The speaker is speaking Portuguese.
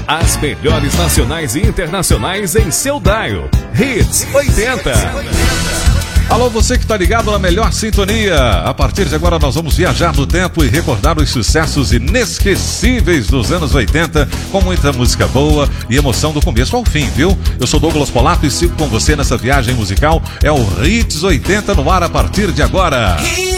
As melhores nacionais e internacionais em seu dial. Hits 80. Alô, você que está ligado na melhor sintonia. A partir de agora nós vamos viajar no tempo e recordar os sucessos inesquecíveis dos anos 80, com muita música boa e emoção do começo ao fim, viu? Eu sou Douglas Polato e sigo com você nessa viagem musical. É o Hits 80 no ar a partir de agora.